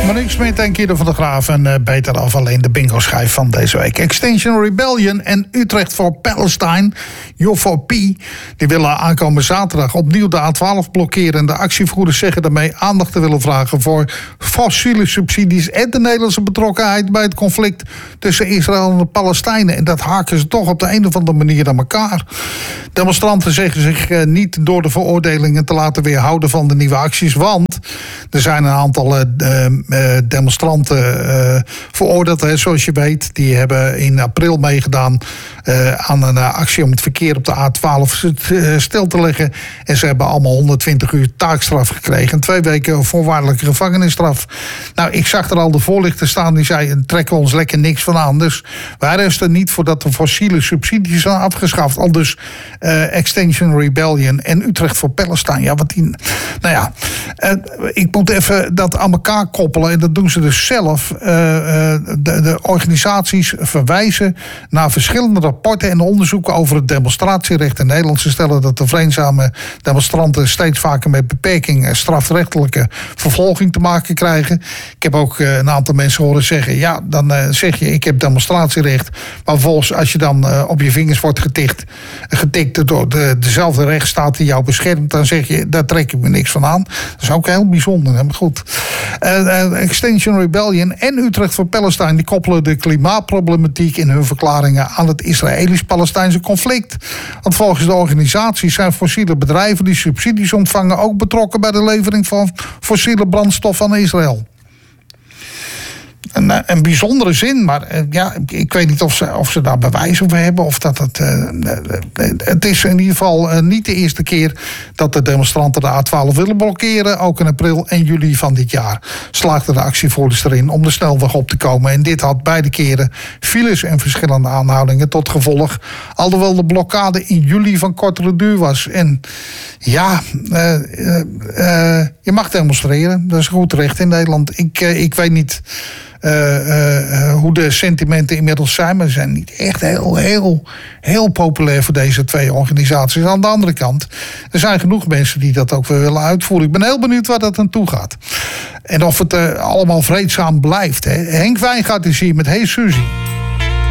Monique Smit en Guido van der Graaf. En beter af alleen de bingo-schijf van deze week. Extinction Rebellion en Utrecht for Palestine, U4P... die willen aankomende zaterdag opnieuw de A12 blokkeren. En de actievoerders zeggen daarmee aandacht te willen vragen voor fossiele subsidies en de Nederlandse betrokkenheid bij het conflict tussen Israël en de Palestijnen. En dat haken ze toch op de een of andere manier aan elkaar. Demonstranten zeggen zich niet door de veroordelingen te laten weerhouden van de nieuwe acties, want er zijn een aantal demonstranten veroordeeld, zoals je weet. Die hebben in april meegedaan aan een actie om het verkeer op de A12 stil te leggen. En ze hebben allemaal 120 uur taakstraf gekregen en 2 weken voorwaardelijke gevangenisstraf. Nou, ik zag er al de voorlichter staan die zei, trekken we ons lekker niks van aan. Dus wij resten niet voordat de fossiele subsidies zijn afgeschaft. Al dus Extinction Rebellion en Utrecht voor Palestine. Ja, wat die, nou ja, ik moet even dat aan elkaar koppelen. En dat doen ze dus zelf. De organisaties verwijzen naar verschillende rapporten en onderzoeken over het demonstratierecht in Nederland. Ze stellen dat de vreedzame demonstranten steeds vaker met beperking strafrechtelijke vervolging te maken krijgen. Ik heb ook een aantal mensen horen zeggen, ja, dan zeg je, ik heb demonstratierecht. Maar vervolgens, als je dan op je vingers wordt getikt door dezelfde rechtsstaat die jou beschermt, dan zeg je, daar trek ik me niks van aan. Dat is ook heel bijzonder. Hè? Maar goed. Extinction Rebellion en Utrecht voor Palestine die koppelen de klimaatproblematiek in hun verklaringen aan het Israëlisch-Palestijnse conflict. Want volgens de organisatie zijn fossiele bedrijven die subsidies ontvangen ook betrokken bij de levering van fossiele brandstof aan Israël. Een bijzondere zin, maar ja, ik weet niet of ze daar bewijs over hebben. Of dat het is in ieder geval niet de eerste keer dat de demonstranten de A12 willen blokkeren. Ook in april en juli van dit jaar slaagden de actievoerders erin om de snelweg op te komen. En dit had beide keren files en verschillende aanhoudingen tot gevolg. Alhoewel de blokkade in juli van kortere duur was. En ja, je mag demonstreren. Dat is goed recht in Nederland. Ik weet niet hoe de sentimenten inmiddels zijn, maar ze zijn niet echt heel populair voor deze 2 organisaties. Aan de andere kant, er zijn genoeg mensen die dat ook weer willen uitvoeren. Ik ben heel benieuwd waar dat aan toe gaat. En of het allemaal vreedzaam blijft. Hè. Henk Wijngaard is hier met Hey Suzy.